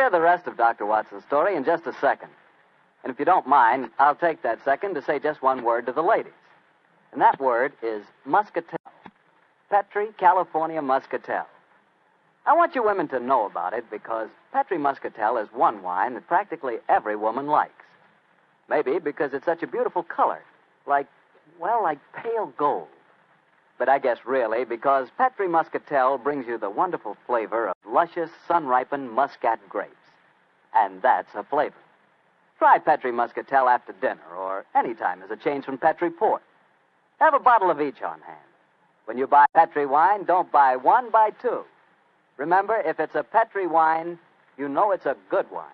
hear the rest of Dr. Watson's story in just a second. And if you don't mind, I'll take that second to say just one word to the ladies. And that word is muscatel. Petri California Muscatel. I want you women to know about it because Petri Muscatel is one wine that practically every woman likes. Maybe because it's such a beautiful color, like pale gold. But I guess really because Petri Muscatel brings you the wonderful flavor of luscious, sun-ripened muscat grapes. And that's a flavor. Try Petri Muscatel after dinner or any time as a change from Petri port. Have a bottle of each on hand. When you buy Petri wine, don't buy one, buy two. Remember, if it's a Petri wine, you know it's a good wine.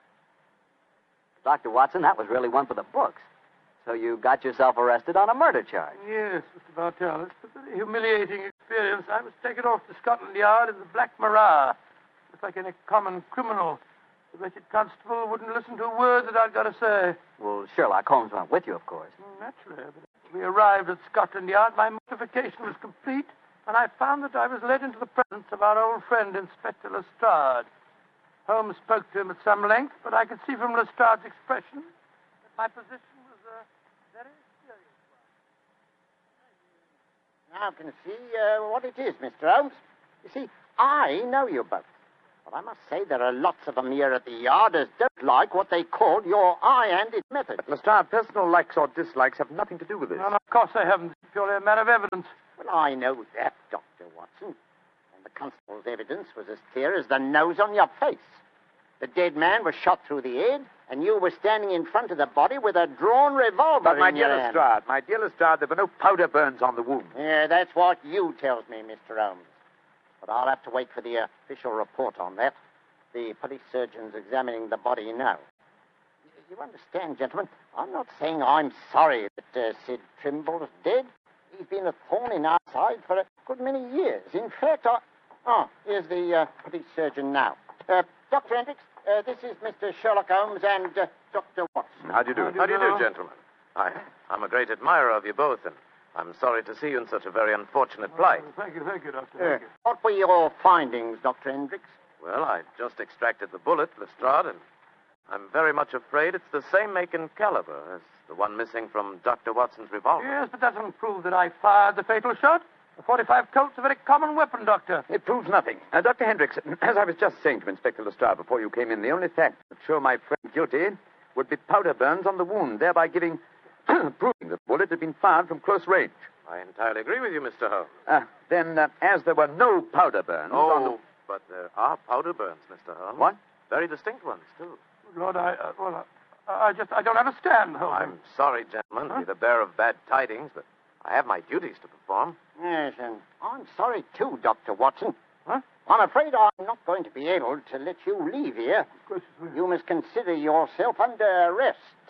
Dr. Watson, that was really one for the books. So you got yourself arrested on a murder charge. Yes, Mr. Bartell. It's a very humiliating experience. I was taken off to Scotland Yard in the Black Marat. Just like any common criminal. The wretched constable wouldn't listen to a word that I'd got to say. Well, Sherlock Holmes went with you, of course. Naturally. But we arrived at Scotland Yard. My mortification was complete, and I found that I was led into the presence of our old friend, Inspector Lestrade. Holmes spoke to him at some length, but I could see from Lestrade's expression that my position was a very serious one. Now I can see what it is, Mr. Holmes. You see, I know you both. But I must say there are lots of them here at the Yard as don't like what they call your high-handed method. But, Lestrade, personal likes or dislikes have nothing to do with this. No, of course they haven't. It's purely a matter of evidence. Well, I know that, Dr. Watson. And the constable's evidence was as clear as the nose on your face. The dead man was shot through the head, and you were standing in front of the body with a drawn revolver But, my in your hand. my dear Lestrade, there were no powder burns on the wound. Yeah, that's what you tells me, Mr. Holmes. But I'll have to wait for the official report on that. The police surgeon's examining the body now. You understand, gentlemen, I'm not saying I'm sorry that Sid Trimble's dead. He's been a thorn in our side for a good many years. In fact, here's the police surgeon now. Dr. Hendricks, this is Mr. Sherlock Holmes and Dr. Watson. How do you do? How do you do, gentlemen? I'm a great admirer of you both, and I'm sorry to see you in such a very unfortunate plight. Thank you, Doctor. Thank you. What were your findings, Dr. Hendricks? Well, I just extracted the bullet, Lestrade, and I'm very much afraid it's the same make and caliber as the one missing from Dr. Watson's revolver. Yes, but that doesn't prove that I fired the fatal shot. A .45 Colt's a very common weapon, Doctor. It proves nothing. Dr. Hendricks, as I was just saying to Inspector Lestrade before you came in, the only fact that show my friend guilty would be powder burns on the wound, thereby proving that the bullet had been fired from close range. I entirely agree with you, Mr. Holmes. Then, as there were no powder burns on the... But there are powder burns, Mr. Holmes. What? Very distinct ones, too. Lord, I don't understand, Holmes. I'm sorry, gentlemen, to be the bearer of bad tidings, but I have my duties to perform. Yes, and I'm sorry, too, Dr. Watson. Huh? I'm afraid I'm not going to be able to let you leave here. Of course. You must consider yourself under arrest.